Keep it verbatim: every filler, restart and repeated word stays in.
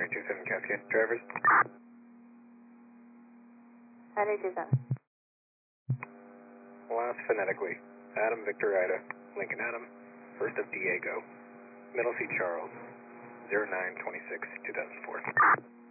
nine two seven Cascade. Drivers? nine eight two seven. Last phonetically. Adam Victor Ida. Lincoln Adam. First of Diego. Middle seat Charles. zero nine twenty-six two thousand four.